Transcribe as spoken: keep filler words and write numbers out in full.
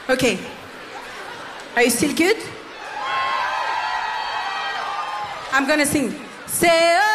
Okay. Are you still good? I'm gonna sing. Say